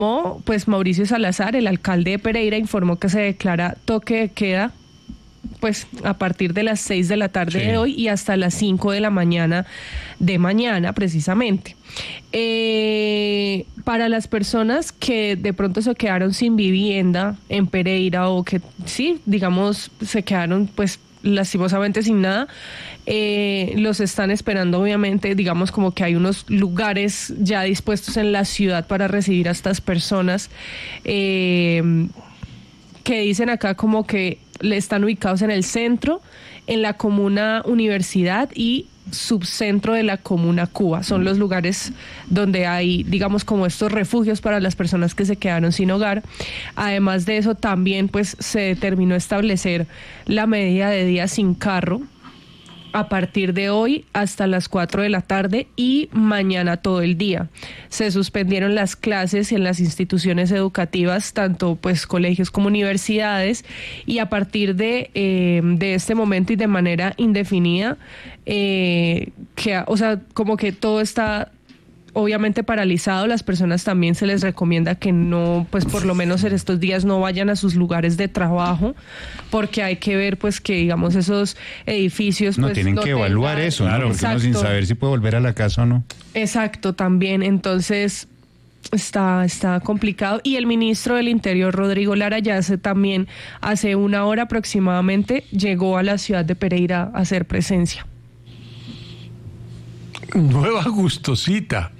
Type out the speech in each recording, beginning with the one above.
Pues Mauricio Salazar, el alcalde de Pereira, informó que se declara toque de queda pues a partir de las 6 de la tarde de hoy y hasta las 5 de la mañana de mañana precisamente. Para las personas que de pronto se quedaron sin vivienda en Pereira o que sí, digamos, se quedaron pues lastimosamente sin nada, los están esperando obviamente, digamos como que hay unos lugares ya dispuestos en la ciudad para recibir a estas personas que dicen acá como que están ubicados en el centro, en la comuna Universidad y subcentro de la comuna Cuba. Son los lugares donde hay, digamos, como estos refugios para las personas que se quedaron sin hogar. Además de eso, también pues se determinó establecer la medida de días sin carro a partir de hoy hasta las 4 de la tarde y mañana todo el día. Se suspendieron las clases en las instituciones educativas, tanto pues colegios como universidades, y a partir de este momento y de manera indefinida, como que todo está obviamente paralizado. Las personas también se les recomienda que no, pues por lo menos en estos días no vayan a sus lugares de trabajo, porque hay que ver pues que digamos esos edificios no pues tienen que evaluar eso, claro, ¿no? Porque uno sin saber si puede volver a la casa o no. Exacto, también. Entonces está complicado. Y el ministro del Interior, Rodrigo Lara, también hace una hora aproximadamente llegó a la ciudad de Pereira a hacer presencia. Nueva gustosita.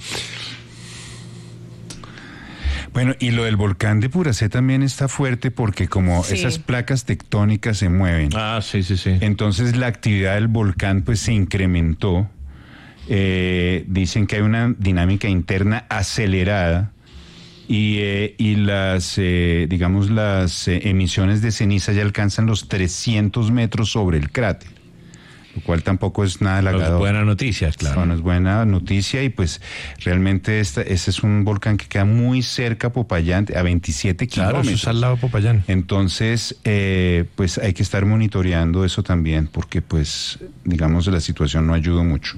Bueno, y lo del volcán de Puracé también está fuerte porque como esas placas tectónicas se mueven. Sí. Entonces la actividad del volcán pues se incrementó. Dicen que hay una dinámica interna acelerada y las emisiones de ceniza ya alcanzan los 300 metros sobre el cráter, lo cual tampoco es nada halagador. Es buena noticia, claro. No es buena noticia y pues realmente ese es un volcán que queda muy cerca a Popayán, a 27 kilómetros. Claro, eso es al lado de Popayán. Entonces, pues hay que estar monitoreando eso también porque pues, digamos, la situación no ayuda mucho.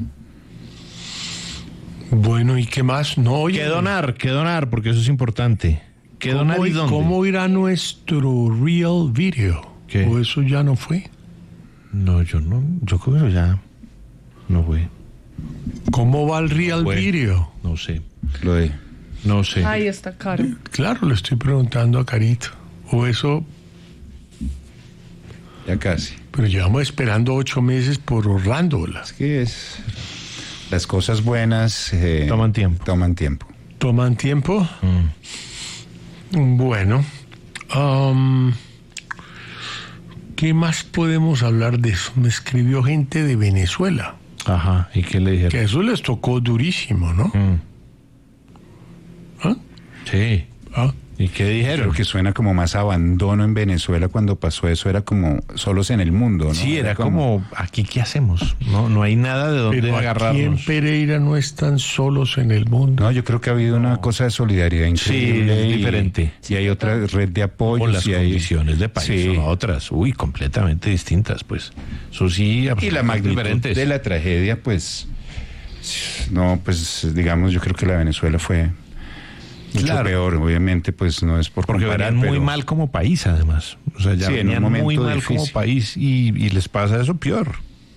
Bueno, ¿y qué más? No, oye, ¿Qué donar? Porque eso es importante. ¿Qué donar y dónde? ¿Cómo irá nuestro Real Video? ¿Qué? ¿O eso ya no fue? No, yo creo que eso ya no fue. ¿Cómo va el Real Video? No sé. No sé. Ahí está caro. Claro, le estoy preguntando a Carito. ¿O eso? Ya casi. Pero llevamos esperando 8 meses por ahorrándola. Es que las cosas buenas toman tiempo. ¿Toman tiempo? Bueno. ¿Qué más podemos hablar de eso? Me escribió gente de Venezuela. Ajá, ¿y qué le dijeron? Que eso les tocó durísimo, ¿no? ¿Ah? Sí. ¿Y qué dijeron? Creo que suena como más abandono en Venezuela cuando pasó eso, era como solos en el mundo, ¿no? Sí, era como ¿aquí qué hacemos? No hay nada de dónde agarrarnos. Aquí en Pereira no están solos en el mundo. No, yo creo que ha habido una cosa de solidaridad increíble. Sí, diferente. Y hay otra red de apoyo. O las condiciones de país son otras, completamente distintas, pues. Eso sí, absolutamente y la magnitud diferentes. de la tragedia, pues, no, pues, digamos, yo creo que la de Venezuela fue mucho peor, obviamente, pues no es por porque comparar, venían muy mal como país, además. O sea, ya venían muy mal difícil como país y les pasa eso peor.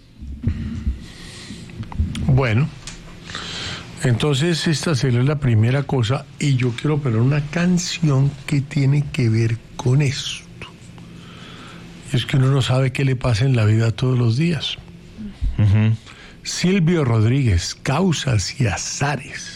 Bueno, entonces esta sería la primera cosa y yo quiero poner una canción que tiene que ver con esto. Es que uno no sabe qué le pasa en la vida todos los días. Silvio Rodríguez, Causas y Azares.